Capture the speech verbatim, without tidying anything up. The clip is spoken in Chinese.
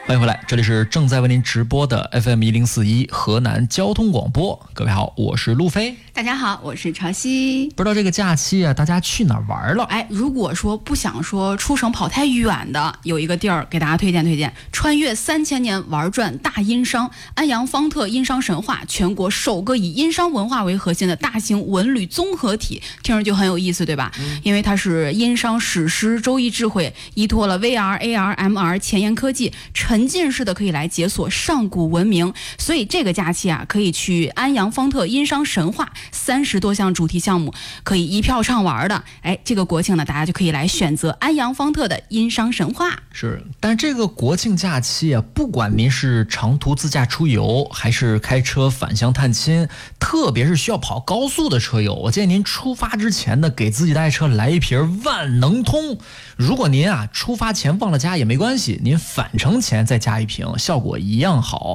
欢迎回来，这里是正在为您直播的 F M 一零四一河南交通广播。各位好，我是路飞。 大家好，我是潮汐。 不知道这个假期啊，大家去哪儿玩了？ 哎，如果说不想说出省跑太远的，有一个地儿给大家推荐推荐，穿越三千年玩转大殷商，安阳方特殷商神话，全国首个以殷商文化为核心的大型文旅综合体，听着就很有意思，对吧？嗯、因为它是殷商史诗、周易智慧，依托了 V R、A R、M R 前沿科技，沉浸式的可以来解锁上古文明，所以这个假期啊，可以去安阳方特殷商神话，三十多项主题项目可以一票畅玩的。哎，这个国庆呢，大家就可以来选择安阳方特的殷商神话。 是，但这个国庆假期啊，不管您是长途自驾出游，还是开车返乡探亲，特别是需要跑高速的车友，我建议您出发之前呢，给自己带车来一瓶万能通。如果您啊出发前忘了加也没关系，您返程前再加一瓶，效果一样好。